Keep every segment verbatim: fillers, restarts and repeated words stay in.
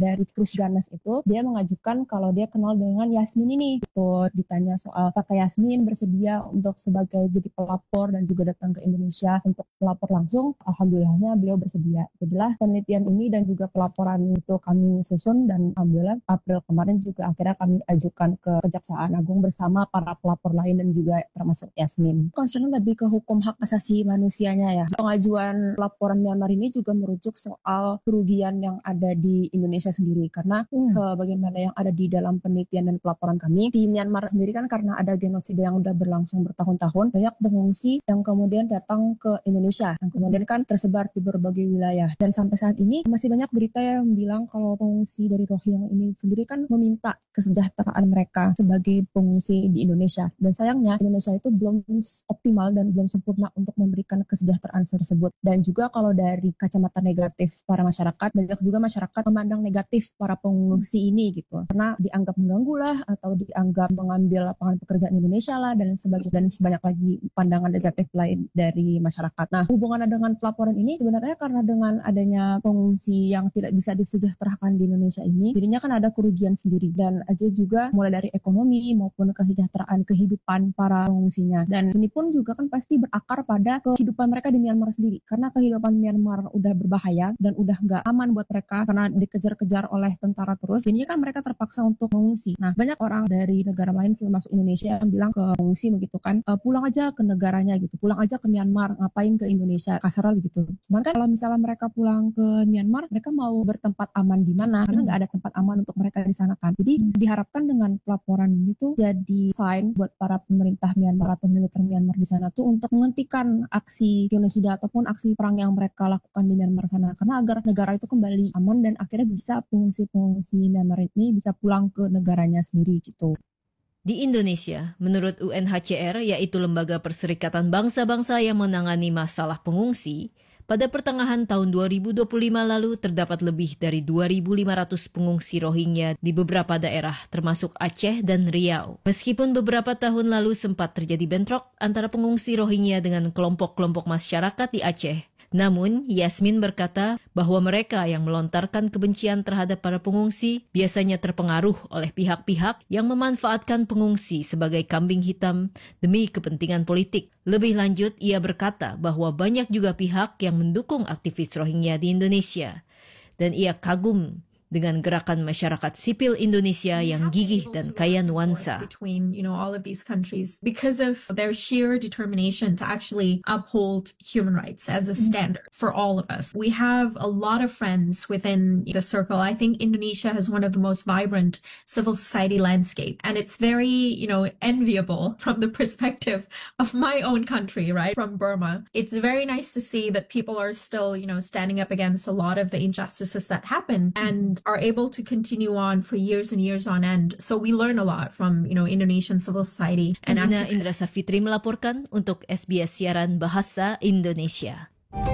dari Chris Ganes itu, dia mengajukan kalau dia kenal dengan Yasmin ini. Gitu. Ditanya soal apakah Yasmin bersedia untuk sebagai jadi pelapor dan juga datang ke Indonesia untuk pelapor langsung. Alhamdulillahnya beliau bersedia. Jadilah penelitian ini dan juga pelaporan itu kami susun, dan alhamdulillah April kemarin juga akhirnya kami ajukan ke Kejaksaan Agung bersama para pelapor lain dan juga termasuk Yasmin. Concernnya lebih ke hukum hak asasi manusianya ya. Pengajuan laporan Myanmar ini juga merujuk soal kerugian yang ada di Indonesia sendiri, karena hmm. sebagaimana yang ada di dalam penelitian dan pelaporan kami, di Myanmar sendiri kan karena ada genosida yang udah berlangsung bertahun-tahun, banyak pengungsi yang kemudian datang ke Indonesia, yang kemudian kan tersebar di berbagai wilayah. Dan sampai saat ini masih banyak berita yang bilang kalau pengungsi dari Rohingya ini sendiri kan meminta kesejahteraan mereka sebagai pengungsi di Indonesia. Dan sayangnya Indonesia itu belum optimal dan belum sempurna untuk memberikan kesejahteraan tersebut. Dan juga kalau dari kacamata negatif para masyarakat, banyak juga masyarakat memandang negatif para pengungsi ini gitu, karena dianggap mengganggu lah, atau dianggap mengambil lapangan pekerjaan Indonesia lah, dan sebagainya, dan sebanyak lagi pandangan negatif lain dari masyarakat. Nah, hubungannya dengan pelaporan ini sebenarnya karena dengan adanya pengungsi yang tidak bisa disejahterakan di Indonesia ini, jadinya kan ada kerugian sendiri, dan aja juga mulai dari ekonomi maupun kesejahteraan kehidupan para pengungsinya. Dan ini pun juga kan pasti berakar pada kehidupan mereka di Myanmar sendiri, karena kehidupan Myanmar udah berbahaya dan udah nggak aman buat mereka karena dikejar-kejar oleh tentara terus. Jadinya kan mereka terpaksa untuk mengungsi. Nah, banyak orang dari negara lain termasuk Indonesia yang bilang ke pengungsi begitu kan, e, pulang aja ke negaranya gitu, pulang aja ke Myanmar, ngapain ke Indonesia, kasarnya gitu. Cuman kan kalau misalnya mereka pulang ke Myanmar, mereka mau bertempat aman di mana? Karena nggak ada tempat aman untuk mereka di sana kan. Jadi diharapkan dengan pelaporan itu jadi sign buat para pemerintah Myanmar atau militer Myanmar di sana tuh untuk menghentikan aksi genosida ataupun aksi perang yang mereka lakukan di Myanmar sana, karena agar negara itu kembali aman dan akhirnya bisa pengungsi-pengungsi Myanmar ini bisa pulang ke negaranya sendiri gitu. Di Indonesia, menurut U N H C R, yaitu Lembaga Perserikatan Bangsa-Bangsa yang menangani masalah pengungsi, pada pertengahan tahun dua ribu dua puluh lima lalu terdapat lebih dari dua ribu lima ratus pengungsi Rohingya di beberapa daerah termasuk Aceh dan Riau. Meskipun beberapa tahun lalu sempat terjadi bentrok antara pengungsi Rohingya dengan kelompok-kelompok masyarakat di Aceh, namun, Yasmin berkata bahwa mereka yang melontarkan kebencian terhadap para pengungsi biasanya terpengaruh oleh pihak-pihak yang memanfaatkan pengungsi sebagai kambing hitam demi kepentingan politik. Lebih lanjut, ia berkata bahwa banyak juga pihak yang mendukung aktivis Rohingya di Indonesia. Dan ia kagum dengan gerakan masyarakat sipil Indonesia yang gigih dan kaya nuansa. Between, you know, all of these countries because of their sheer determination to actually uphold human rights as a standard for all of us. We have a lot of friends within the circle. I think Indonesia has one of the most vibrant civil society landscape, and it's very, you know, enviable from the perspective of my own country, right, from Burma. It's very nice to see that people are still, you know, standing up against a lot of the injustices that happen and are able to continue on for years and years on end. So we learn a lot from, you know, Indonesian civil society. And Dina Indra Safitri melaporkan untuk S B S Siaran Bahasa Indonesia.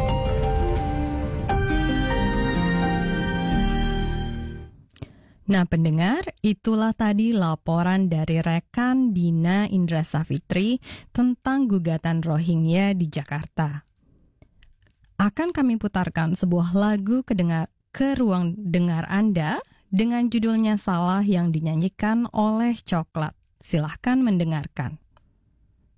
Nah pendengar, itulah tadi laporan dari rekan Dina Indra Safitri tentang gugatan Rohingya di Jakarta. Akan kami putarkan sebuah lagu kedengar ke ruang dengar Anda dengan judulnya Salah yang dinyanyikan oleh Coklat. Silahkan mendengarkan.